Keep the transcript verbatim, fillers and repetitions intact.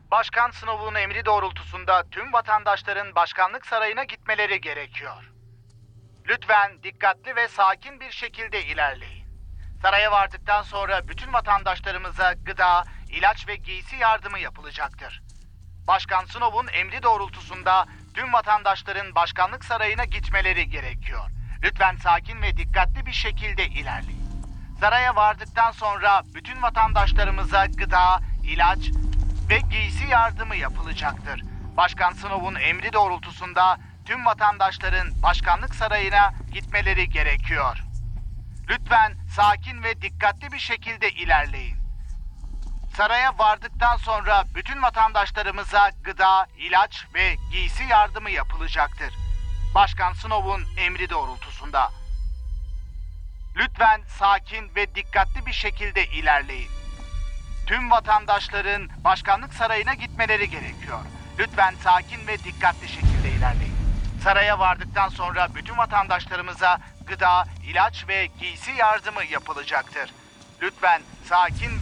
Başkan Snow'un emri doğrultusunda tüm vatandaşların başkanlık sarayına gitmeleri gerekiyor. Lütfen dikkatli ve sakin bir şekilde ilerleyin. Saraya vardıktan sonra bütün vatandaşlarımıza gıda, ilaç ve giysi yardımı yapılacaktır. Başkan Snow'un emri doğrultusunda tüm vatandaşların başkanlık sarayına gitmeleri gerekiyor. Lütfen sakin ve dikkatli bir şekilde ilerleyin. Saraya vardıktan sonra bütün vatandaşlarımıza gıda, ilaç ve giysi yardımı yapılacaktır. Başkan Snow'un emri doğrultusunda tüm vatandaşların başkanlık sarayına gitmeleri gerekiyor. Lütfen sakin ve dikkatli bir şekilde ilerleyin. Saraya vardıktan sonra bütün vatandaşlarımıza gıda, ilaç ve giysi yardımı yapılacaktır. Başkan Snow'un emri doğrultusunda. Lütfen sakin ve dikkatli bir şekilde ilerleyin. Tüm vatandaşların başkanlık sarayına gitmeleri gerekiyor. Lütfen sakin ve dikkatli şekilde ilerleyin. Saraya vardıktan sonra bütün vatandaşlarımıza gıda, ilaç ve giysi yardımı yapılacaktır. Lütfen sakin